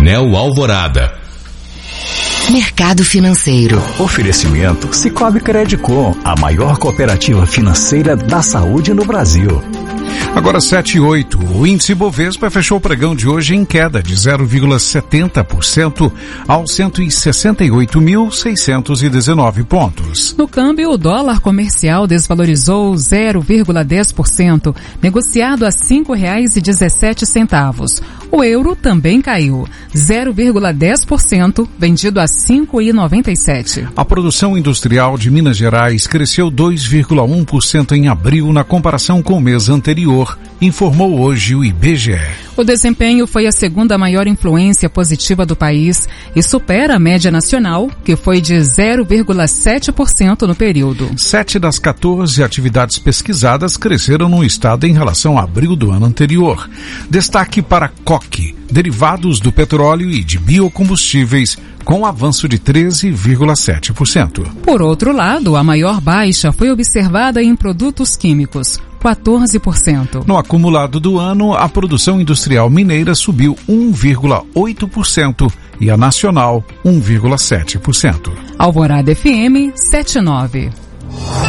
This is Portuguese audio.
Coronel Alvorada. Mercado Financeiro. Oferecimento Cicobi Credicom, a maior cooperativa financeira da saúde no Brasil. Agora 7:08. O índice Bovespa fechou o pregão de hoje em queda de 0,70% aos 168.619 pontos. No câmbio, o dólar comercial desvalorizou 0,10%, negociado a R$ 5,17. O euro também caiu 0,10%, vendido a R$ 5,97. A produção industrial de Minas Gerais cresceu 2,1% em abril na comparação com o mês anterior, informou hoje o IBGE. O desempenho foi a segunda maior influência positiva do país e supera a média nacional, que foi de 0,7% no período. 7 das 14 atividades pesquisadas cresceram no estado em relação a abril do ano anterior. Destaque para coque, derivados do petróleo e de biocombustíveis, com avanço de 13,7%. Por outro lado, a maior baixa foi observada em produtos químicos, 14%. No acumulado do ano, a produção industrial mineira subiu 1,8% e a nacional 1,7%. Alvorada FM 79.